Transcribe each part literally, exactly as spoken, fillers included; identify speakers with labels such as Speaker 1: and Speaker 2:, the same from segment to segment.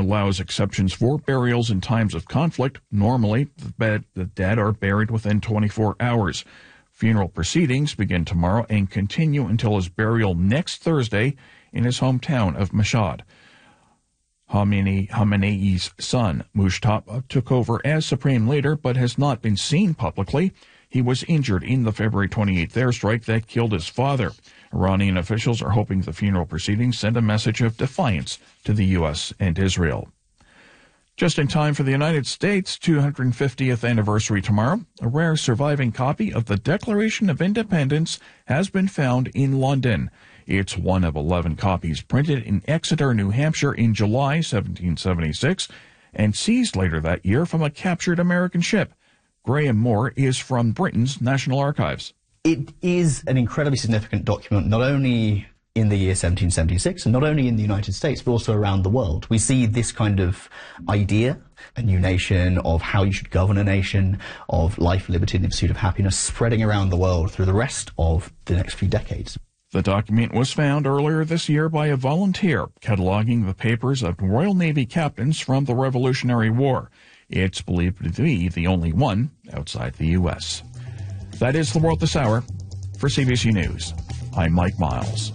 Speaker 1: allows exceptions for burials in times of conflict. Normally, the, bed, the dead are buried within twenty-four hours. Funeral proceedings begin tomorrow and continue until his burial next Thursday in his hometown of Mashhad. Khamenei, Khamenei's son, Mujtaba, took over as supreme leader but has not been seen publicly. He was injured in the February twenty-eighth airstrike that killed his father. Iranian officials are hoping the funeral proceedings send a message of defiance to the U S and Israel. Just in time for the United States' two hundred fiftieth anniversary tomorrow, a rare surviving copy of the Declaration of Independence has been found in London. It's one of eleven copies printed in Exeter, New Hampshire in July seventeen seventy-six and seized later that year from a captured American ship. Graham Moore is from Britain's National Archives.
Speaker 2: It is an incredibly significant document, not only in the year seventeen seventy-six, and not only in the United States, but also around the world. We see this kind of idea, a new nation, of how you should govern a nation, of life, liberty, and the pursuit of happiness, spreading around the world through the rest of the next few decades.
Speaker 1: The document was found earlier this year by a volunteer, cataloging the papers of Royal Navy captains from the Revolutionary War. It's believed to be the only one outside the U S. That is the world this hour. For C B C News, I'm Mike Miles.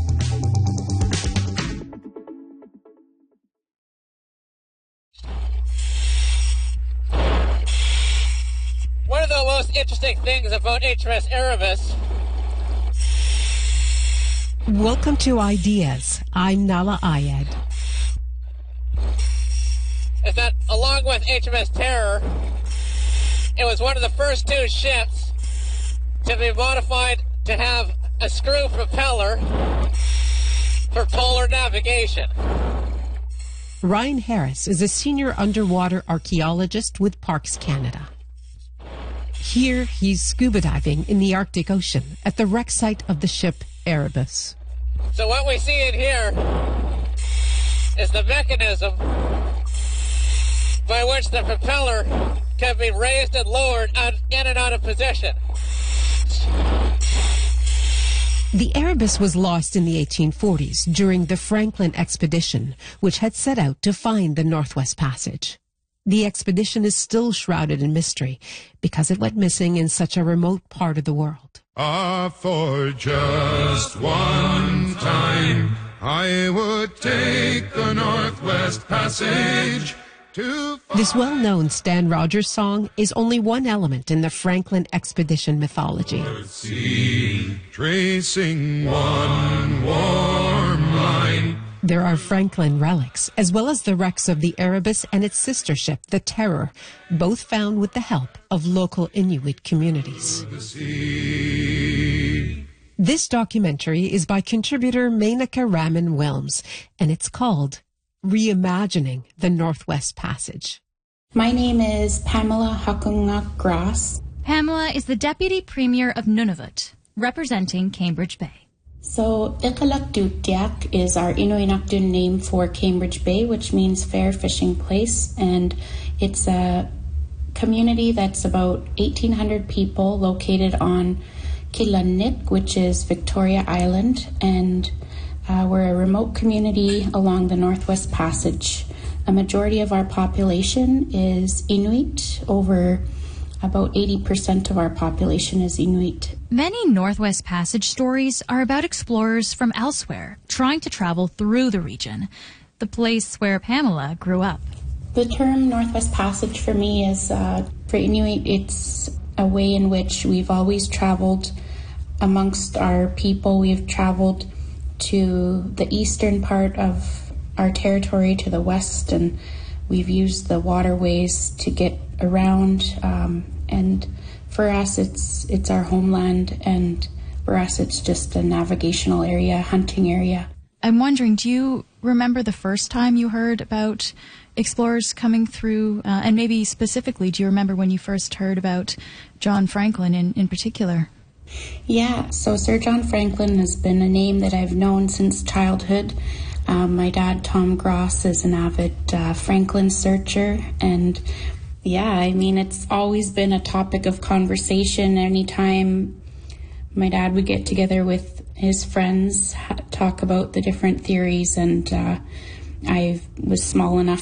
Speaker 3: One of the most interesting things about H M S Erebus.
Speaker 4: Welcome to Ideas. I'm Nala Ayed.
Speaker 3: Is that along with H M S Terror, it was one of the first two ships to be modified to have a screw propeller for polar navigation.
Speaker 4: Ryan Harris is a senior underwater archaeologist with Parks Canada. Here, he's scuba diving in the Arctic Ocean at the wreck site of the ship Erebus.
Speaker 3: So what we see in here is the mechanism by which the propeller can be raised and lowered in and out of position.
Speaker 4: The Erebus was lost in the eighteen forties during the Franklin expedition, which had set out to find the Northwest Passage. The expedition is still shrouded in mystery because it went missing in such a remote part of the world.
Speaker 5: Ah, for just one time, I would take the Northwest Passage to...
Speaker 4: This well-known Stan Rogers song is only one element in the Franklin expedition mythology.
Speaker 5: Sea, tracing one warm line.
Speaker 4: There are Franklin relics, as well as the wrecks of the Erebus and its sister ship, the Terror, both found with the help of local Inuit communities. This documentary is by contributor Menaka Raman Wilms, and it's called Reimagining the Northwest Passage.
Speaker 6: My name is Pamela Hakungak Grass.
Speaker 7: Pamela is the Deputy Premier of Nunavut, representing Cambridge Bay.
Speaker 6: So, Iqaluktutyak is our Inuinnaqtun name for Cambridge Bay, which means fair fishing place, and it's a community that's about eighteen hundred people located on Kilannik, which is Victoria Island, and uh, we're a remote community along the Northwest Passage. A majority of our population is Inuit. Over about eighty percent of our population is Inuit.
Speaker 7: Many Northwest Passage stories are about explorers from elsewhere trying to travel through the region, the place where Pamela grew up.
Speaker 6: The term Northwest Passage for me is, uh, for Inuit, it's a way in which we've always traveled amongst our people. We've traveled to the eastern part of our territory, to the west, and we've used the waterways to get around, um, and for us it's it's our homeland, and for us it's just a navigational area, hunting area.
Speaker 7: I'm wondering, do you remember the first time you heard about explorers coming through, uh, and maybe specifically, do you remember when you first heard about John Franklin in, in particular?
Speaker 6: Yeah, so Sir John Franklin has been a name that I've known since childhood. Um, my dad, Tom Gross, is an avid uh, Franklin searcher, and yeah, I mean, it's always been a topic of conversation. Anytime my dad would get together with his friends, talk about the different theories, and uh, I was small enough